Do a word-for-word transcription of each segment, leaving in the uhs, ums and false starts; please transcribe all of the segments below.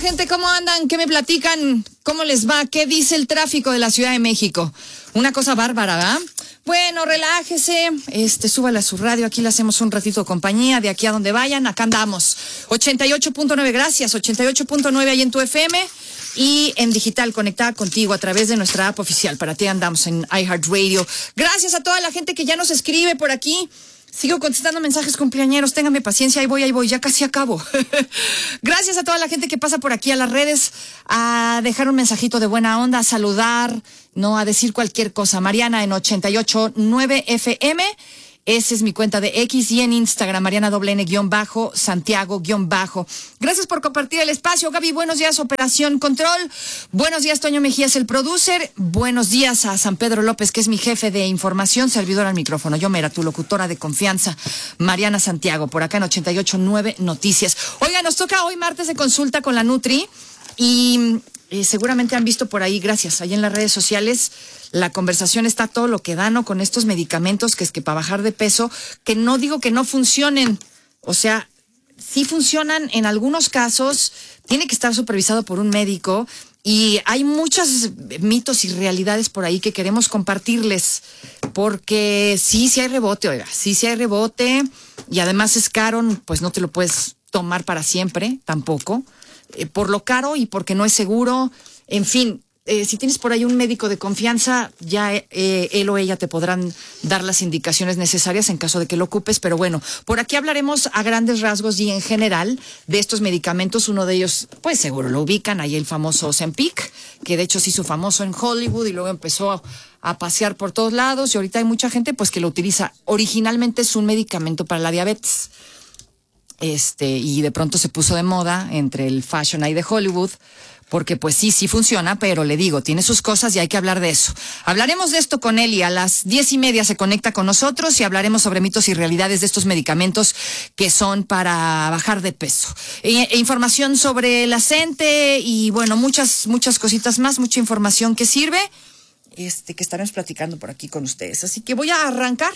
gente? ¿Cómo andan? ¿Qué me platican? ¿Cómo les va? ¿Qué dice el tráfico de la Ciudad de México? Una cosa bárbara, ¿verdad? Bueno, relájese, este, súbale a su radio, aquí le hacemos un ratito de compañía, de aquí a donde vayan, acá andamos. ochenta y ocho punto nueve, gracias, ochenta y ocho punto nueve ahí en tu F M y en digital, conectada contigo a través de nuestra app oficial. Para ti andamos en iHeartRadio. Gracias a toda la gente que ya nos escribe por aquí. Sigo contestando mensajes cumpleañeros, ténganme paciencia, ahí voy, ahí voy, ya casi acabo. Gracias a toda la gente que pasa por aquí a las redes a dejar un mensajito de buena onda, a saludar, no a decir cualquier cosa. Mariana en ochenta y ocho punto nueve F M, esa es mi cuenta de X, y en Instagram, Mariana doble N guión bajo, Santiago guión bajo. Gracias por compartir el espacio. Gaby, buenos días, Operación Control. Buenos días, Toño Mejías, el producer. Buenos días a San Pedro López, que es mi jefe de información, servidor al micrófono. Yo, Mera, tu locutora de confianza, Mariana Santiago, por acá en ochenta y ocho punto nueve Noticias. Oiga, nos toca hoy martes de consulta con la Nutri y eh, seguramente han visto por ahí, gracias, ahí en las redes sociales, la conversación está todo lo que da, ¿no? Con estos medicamentos que es que para bajar de peso, que no digo que no funcionen, o sea, sí funcionan en algunos casos, tiene que estar supervisado por un médico y hay muchos mitos y realidades por ahí que queremos compartirles, porque sí, sí hay rebote, oiga, sí, sí hay rebote y además es caro, pues no te lo puedes tomar para siempre, tampoco, eh, por lo caro y porque no es seguro, en fin. Eh, si tienes por ahí un médico de confianza, ya eh, él o ella te podrán dar las indicaciones necesarias en caso de que lo ocupes. Pero bueno, por aquí hablaremos a grandes rasgos y en general de estos medicamentos. Uno de ellos, pues seguro lo ubican, ahí el famoso Ozempic, que de hecho se hizo famoso en Hollywood y luego empezó a, a pasear por todos lados. Y ahorita hay mucha gente pues que lo utiliza. Originalmente es un medicamento para la diabetes. Este, y de pronto se puso de moda entre el fashion ahí de Hollywood, porque pues sí, sí funciona, pero le digo, tiene sus cosas y hay que hablar de eso. Hablaremos de esto con él y a las diez y media se conecta con nosotros y hablaremos sobre mitos y realidades de estos medicamentos que son para bajar de peso. E, e información sobre la gente y bueno, muchas, muchas cositas más, mucha información que sirve, este, que estaremos platicando por aquí con ustedes. Así que voy a arrancar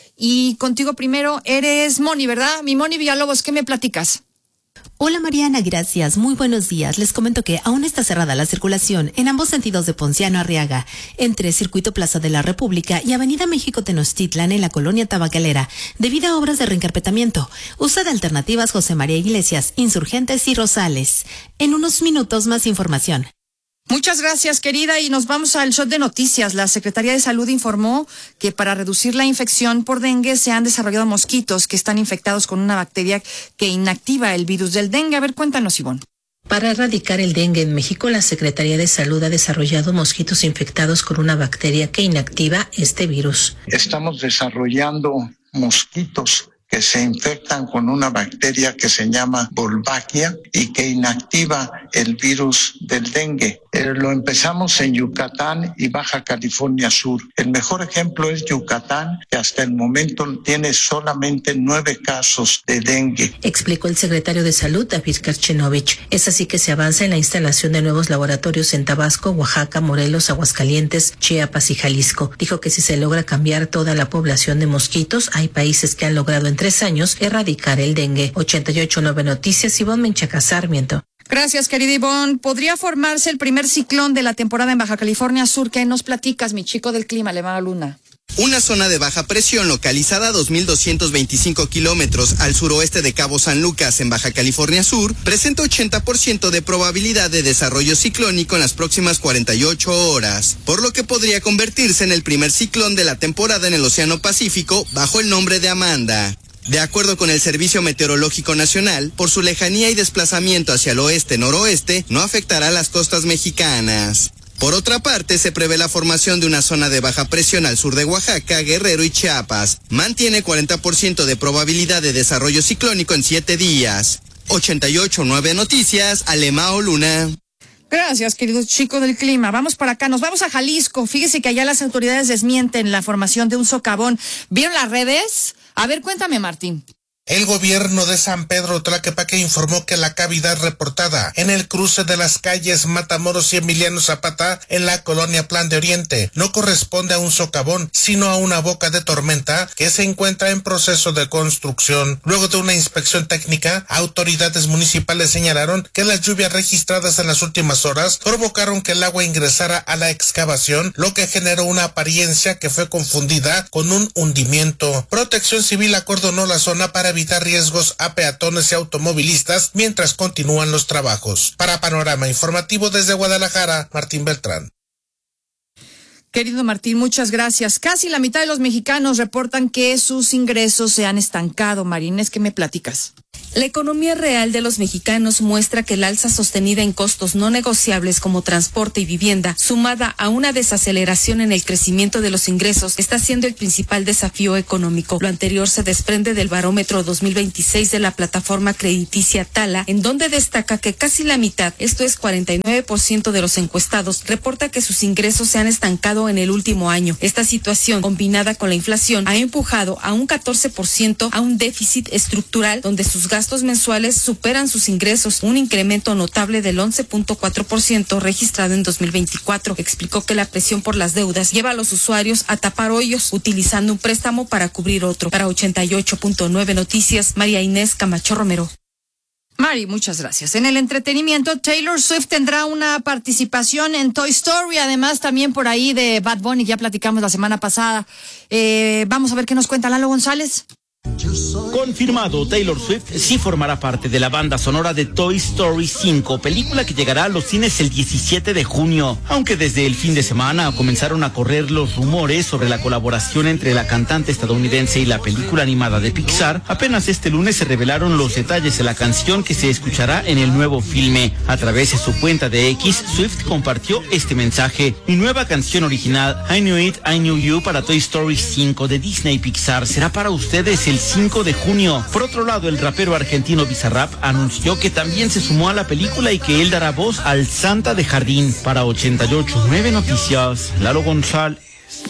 y contigo primero eres Moni, ¿verdad? Mi Moni Villalobos, ¿qué me platicas? Hola Mariana, gracias. Muy buenos días. Les comento que aún está cerrada la circulación en ambos sentidos de Ponciano Arriaga, entre Circuito Plaza de la República y Avenida México Tenochtitlan en la colonia Tabacalera, debido a obras de reencarpetamiento. Usa de alternativas José María Iglesias, Insurgentes y Rosales. En unos minutos más información. Muchas gracias, querida, y nos vamos al shot de noticias. La Secretaría de Salud informó que para reducir la infección por dengue se han desarrollado mosquitos que están infectados con una bacteria que inactiva el virus del dengue. A ver, cuéntanos, Ivonne. Para erradicar el dengue en México, la Secretaría de Salud ha desarrollado mosquitos infectados con una bacteria que inactiva este virus. Estamos desarrollando mosquitos que se infectan con una bacteria que se llama Wolbachia y que inactiva el virus del dengue. Eh, lo empezamos en Yucatán y Baja California Sur. El mejor ejemplo es Yucatán, que hasta el momento tiene solamente nueve casos de dengue. Explicó el secretario de Salud, David Karchenovich. Es así que se avanza en la instalación de nuevos laboratorios en Tabasco, Oaxaca, Morelos, Aguascalientes, Chiapas y Jalisco. Dijo que si se logra cambiar toda la población de mosquitos, hay países que han logrado en tres años erradicar el dengue. ochenta y ocho punto nueve Noticias, Ivonne Menchaca Sarmiento. Gracias, querida Ivonne. ¿Podría formarse el primer ciclón de la temporada en Baja California Sur? ¿Qué nos platicas, mi chico del clima, Levano Luna? Una zona de baja presión localizada a dos mil doscientos veinticinco kilómetros al suroeste de Cabo San Lucas, en Baja California Sur, presenta ochenta por ciento de probabilidad de desarrollo ciclónico en las próximas cuarenta y ocho horas, por lo que podría convertirse en el primer ciclón de la temporada en el Océano Pacífico bajo el nombre de Amanda. De acuerdo con el Servicio Meteorológico Nacional, por su lejanía y desplazamiento hacia el oeste-noroeste, no afectará las costas mexicanas. Por otra parte, se prevé la formación de una zona de baja presión al sur de Oaxaca, Guerrero y Chiapas. Mantiene cuarenta por ciento de probabilidad de desarrollo ciclónico en siete días. ochenta y ocho punto nueve Noticias, Alemao Luna. Gracias, querido chico del clima. Vamos para acá, nos vamos a Jalisco. Fíjese que allá las autoridades desmienten la formación de un socavón. ¿Vieron las redes? A ver, cuéntame, Martín. El gobierno de San Pedro Tlaquepaque informó que la cavidad reportada en el cruce de las calles Matamoros y Emiliano Zapata en la colonia Plan de Oriente no corresponde a un socavón, sino a una boca de tormenta que se encuentra en proceso de construcción. Luego de una inspección técnica, autoridades municipales señalaron que las lluvias registradas en las últimas horas provocaron que el agua ingresara a la excavación, lo que generó una apariencia que fue confundida con un hundimiento. Protección Civil acordonó la zona para evitar riesgos a peatones y automovilistas mientras continúan los trabajos. Para Panorama Informativo desde Guadalajara, Martín Beltrán. Querido Martín, muchas gracias. Casi la mitad de los mexicanos reportan que sus ingresos se han estancado. Marines, ¿qué me platicas? La economía real de los mexicanos muestra que el alza sostenida en costos no negociables como transporte y vivienda, sumada a una desaceleración en el crecimiento de los ingresos, está siendo el principal desafío económico. Lo anterior se desprende del barómetro dos mil veintiséis de la plataforma crediticia Tala, en donde destaca que casi la mitad, esto es cuarenta y nueve por ciento de los encuestados, reporta que sus ingresos se han estancado en el último año. Esta situación, combinada con la inflación, ha empujado a un catorce por ciento a un déficit estructural donde sus gastos mensuales superan sus ingresos, un incremento notable del once punto cuatro por ciento registrado en dos mil veinticuatro. Explicó que la presión por las deudas lleva a los usuarios a tapar hoyos utilizando un préstamo para cubrir otro. Para ochenta y ocho punto nueve Noticias, María Inés Camacho Romero. Mari, muchas gracias. En el entretenimiento, Taylor Swift tendrá una participación en Toy Story, además también por ahí de Bad Bunny, ya platicamos la semana pasada. Eh, vamos a ver qué nos cuenta Lalo González. Confirmado, Taylor Swift sí formará parte de la banda sonora de Toy Story cinco, película que llegará a los cines el diecisiete de junio. Aunque desde el fin de semana comenzaron a correr los rumores sobre la colaboración entre la cantante estadounidense y la película animada de Pixar, apenas este lunes se revelaron los detalles de la canción que se escuchará en el nuevo filme. A través de su cuenta de X, Swift compartió este mensaje: mi nueva canción original, I Knew It, I Knew You, para Toy Story cinco de Disney Pixar, será para ustedes el cinco de junio. Por otro lado, el rapero argentino Bizarrap anunció que también se sumó a la película y que él dará voz al Santa de Jardín. Para ochenta y ocho punto nueve Noticias, Lalo González.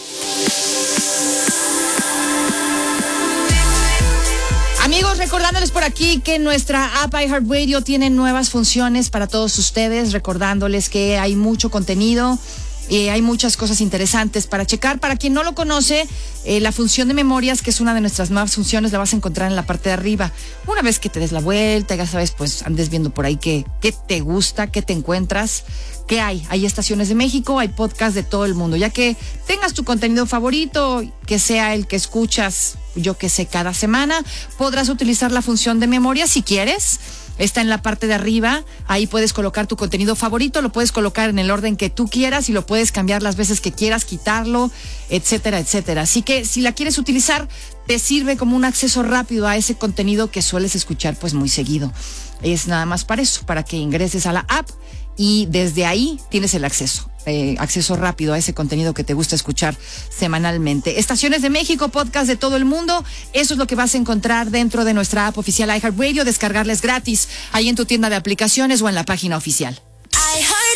Amigos, recordándoles por aquí que nuestra app iHeartRadio tiene nuevas funciones para todos ustedes, recordándoles que hay mucho contenido. Eh, hay muchas cosas interesantes para checar. Para quien no lo conoce, eh, la función de memorias, que es una de nuestras nuevas funciones, la vas a encontrar en la parte de arriba. Una vez que te des la vuelta, ya sabes, pues andes viendo por ahí qué, qué te gusta, qué te encuentras, qué hay. Hay estaciones de México, hay podcasts de todo el mundo. Ya que tengas tu contenido favorito, que sea el que escuchas, yo que sé, cada semana, podrás utilizar la función de memoria si quieres. Está en la parte de arriba, ahí puedes colocar tu contenido favorito, lo puedes colocar en el orden que tú quieras y lo puedes cambiar las veces que quieras, quitarlo, etcétera, etcétera. Así que si la quieres utilizar, te sirve como un acceso rápido a ese contenido que sueles escuchar pues muy seguido. Es nada más para eso, para que ingreses a la app y desde ahí tienes el acceso. Eh, acceso rápido a ese contenido que te gusta escuchar semanalmente. Estaciones de México, podcast de todo el mundo, eso es lo que vas a encontrar dentro de nuestra app oficial iHeartRadio, descargarles gratis ahí en tu tienda de aplicaciones o en la página oficial.